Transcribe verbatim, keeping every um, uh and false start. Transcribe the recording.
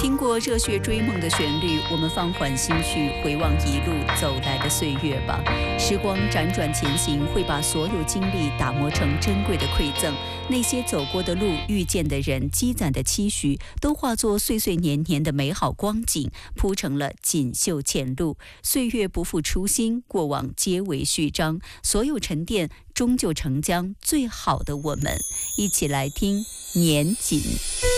听过热血追梦的旋律，我们放缓心绪，回望一路走来的岁月吧。时光辗转前行，会把所有经历打磨成珍贵的馈赠。那些走过的路，遇见的人，积攒的期许，都化作岁岁年年的美好光景，铺成了锦绣前路。岁月不负初心，过往皆为序章，所有沉淀终究成将最好的我们。一起来听年锦。